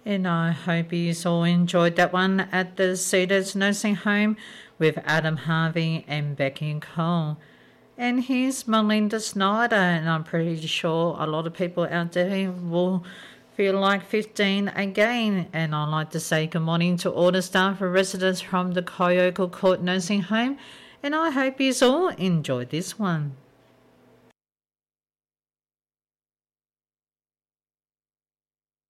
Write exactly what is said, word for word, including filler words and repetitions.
And I hope you all enjoyed that one at the Cedars Nursing Home with Adam Harvey and Becky Cole. And here's Melinda Snyder, and I'm pretty sure a lot of people out there will feel like fifteen again. And I'd like to say good morning to all the staff and residents from the Kyoto Court Nursing Home, and I hope you all enjoyed this one.